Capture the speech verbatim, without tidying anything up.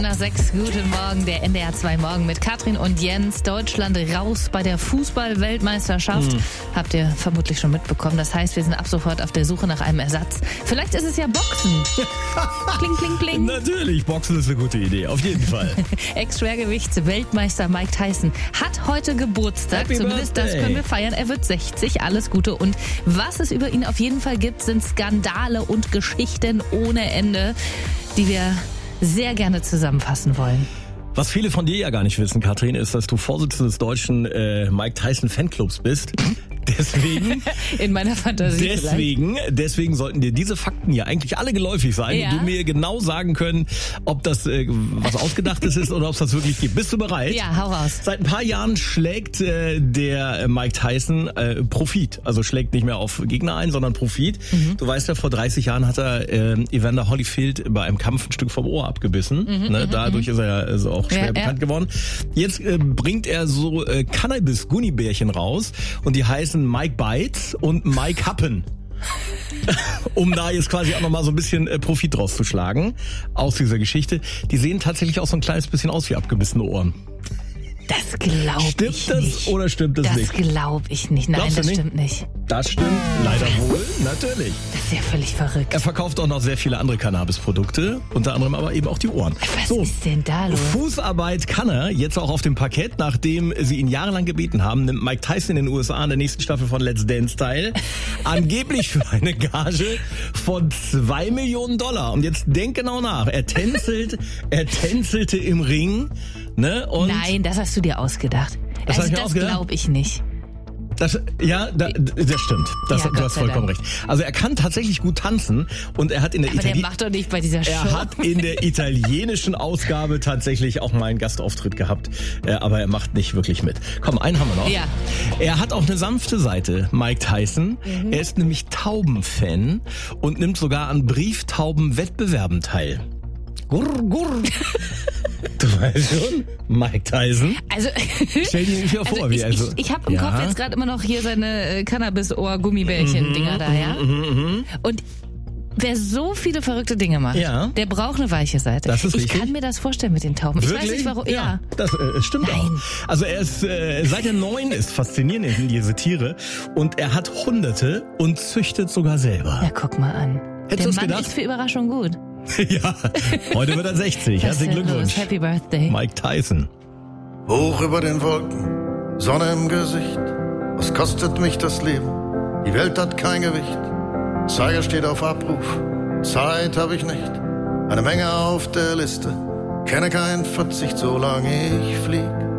Nach sechs, guten Morgen, der N D R zwei Morgen mit Katrin und Jens. Deutschland raus bei der Fußball-Weltmeisterschaft. Mhm. Habt ihr vermutlich schon mitbekommen. Das heißt, wir sind ab sofort auf der Suche nach einem Ersatz. Vielleicht ist es ja Boxen. Kling, kling, kling. Natürlich, Boxen ist eine gute Idee, auf jeden Fall. Ex-Schwergewichts-Weltmeister Mike Tyson hat heute Geburtstag. Happy Zumindest Birthday. das können wir feiern. Er wird sechzig, alles Gute. Und was es über ihn auf jeden Fall gibt, sind Skandale und Geschichten ohne Ende, die wir sehr gerne zusammenfassen wollen. Was viele von dir ja gar nicht wissen, Katrin, ist, dass du Vorsitzende des deutschen äh, Mike Tyson Fanclubs bist. Deswegen, in meiner Fantasie deswegen, deswegen sollten dir diese Fakten ja eigentlich alle geläufig sein ja. und du mir genau sagen können, ob das äh, was Ausgedachtes ist oder ob es das wirklich gibt. Bist du bereit? Ja, hau raus. Seit ein paar Jahren schlägt äh, der Mike Tyson äh, Profit. Also schlägt nicht mehr auf Gegner ein, sondern Profit. Mhm. Du weißt ja, vor dreißig Jahren hat er äh, Evander Holyfield bei einem Kampf ein Stück vom Ohr abgebissen. Mhm, ne? Dadurch ist er ja also auch schwer ja, bekannt ja. geworden. Jetzt äh, bringt er so äh, Cannabis-Gummibärchen raus und die heißen Mike Bites und Mike Happen. Um da jetzt quasi auch nochmal so ein bisschen äh, Profit draus zu schlagen aus dieser Geschichte. Die sehen tatsächlich auch so ein kleines bisschen aus wie abgebissene Ohren. Das glaube ich nicht. Stimmt das oder stimmt das, das nicht? Das glaube ich nicht. Nein, Glaubst du das nicht? stimmt nicht. Das stimmt leider wohl, natürlich. Das ist ja völlig verrückt. Er verkauft auch noch sehr viele andere Cannabisprodukte, unter anderem aber eben auch die Ohren. Was so, ist denn da los? Fußarbeit kann er, jetzt auch auf dem Parkett, nachdem sie ihn jahrelang gebeten haben, nimmt Mike Tyson in den U S A in der nächsten Staffel von Let's Dance teil. Angeblich für eine Gage von zwei Millionen Dollar. Und jetzt denk genau nach. Er tänzelt, er tänzelte im Ring, ne? Und Nein, das hast du dir ausgedacht. Das also hab ich mir das ausgedacht? glaube ich nicht. Das, ja, da, das stimmt. Das, Ja, du Gott hast sei vollkommen Dank. recht. Also er kann tatsächlich gut tanzen und er hat in der Aber der Itali- macht doch nicht bei dieser Show. Er hat in der italienischen Ausgabe tatsächlich auch mal einen Gastauftritt gehabt, äh, aber er macht nicht wirklich mit. Komm, einen haben wir noch. Ja. Er hat auch eine sanfte Seite, Mike Tyson. Mhm. Er ist nämlich Taubenfan und nimmt sogar an Brieftaubenwettbewerben teil. Gurr, gurr. Du weißt schon, Mike Tyson. Also, Stell dir nicht vor, also wie ich, also. ich, ich habe im Ja. Kopf jetzt gerade immer noch hier seine äh, Cannabis-Ohr-Gummibärchen-Dinger Mhm, da, ja? mhm, mhm. Und wer so viele verrückte Dinge macht, Ja. der braucht eine weiche Seite. Das ist ich richtig. kann mir das vorstellen mit den Tauben. Ich Wirklich? weiß nicht warum. Ja. Das äh, stimmt Nein. auch. Also er ist, äh, seit er neun ist, faszinierend in diese Tiere. Und er hat Hunderte und züchtet sogar selber. Ja, guck mal an. Hättest Der du's Mann gedacht? ist für Überraschung gut. Ja, heute wird er sechzig. Was ist Herzlichen denn Glückwunsch. los? Happy Birthday. Mike Tyson. Hoch über den Wolken, Sonne im Gesicht. Was kostet mich das Leben? Die Welt hat kein Gewicht. Zeiger steht auf Abruf, Zeit habe ich nicht. Eine Menge auf der Liste, kenne keinen Verzicht, solange ich flieg.